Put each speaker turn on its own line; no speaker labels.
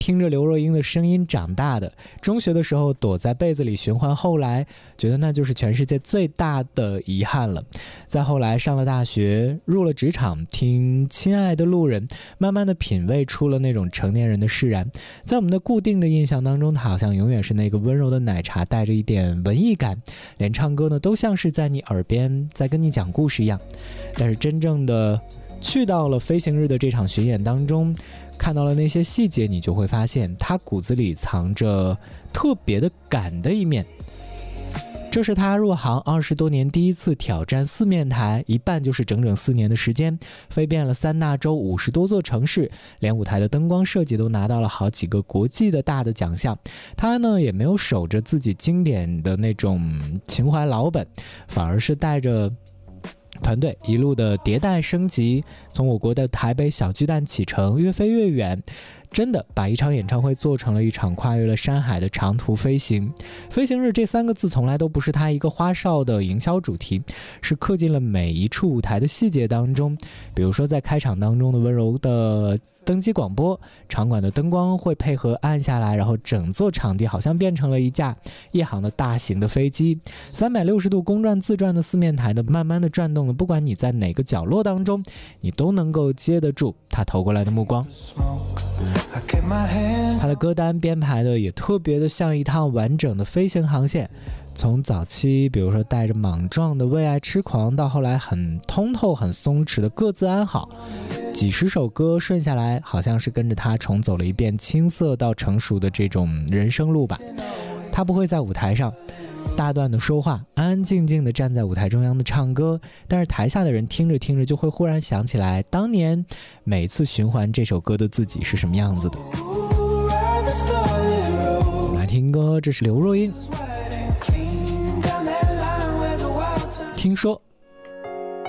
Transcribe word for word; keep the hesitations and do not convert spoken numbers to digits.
听着刘若英的声音长大的，中学的时候躲在被子里循环，后来觉得那就是全世界最大的遗憾了。再后来上了大学，入了职场，听亲爱的路人，慢慢的品味出了那种成年人的释然。在我们的固定的印象当中，他好像永远是那个温柔的奶茶，带着一点文艺感，连唱歌呢都像是在你耳边在跟你讲故事一样。但是真正的去到了飞行日的这场巡演当中，看到了那些细节，你就会发现他骨子里藏着特别的敢的一面。这是他入行二十多年第一次挑战四面台，一半就是整整四年的时间，飞遍了三大洲五十多座城市，连舞台的灯光设计都拿到了好几个国际的大的奖项。他呢也没有守着自己经典的那种情怀老本，反而是带着团队一路的迭代升级，从我国的台北小巨蛋启程，越飞越远，真的把一场演唱会做成了一场跨越了山海的长途飞行。飞行日这三个字从来都不是他一个花哨的营销主题，是刻进了每一处舞台的细节当中。比如说在开场当中的温柔的登机广播，场馆的灯光会配合暗下来，然后整座场地好像变成了一架夜航的大型的飞机，三百六十度公转自转的四面台的慢慢的转动的，不管你在哪个角落当中，你都能够接得住他投过来的目光。他的歌单编排的也特别的像一趟完整的飞行航线，从早期比如说带着莽撞的为爱痴狂，到后来很通透很松弛的各自安好，几十首歌顺下来，好像是跟着他重走了一遍青涩到成熟的这种人生路吧。他不会在舞台上大段的说话，安安静静的站在舞台中央的唱歌，但是台下的人听着听着就会忽然想起来当年每次循环这首歌的自己是什么样子的。我们来听歌，这是刘若英，听说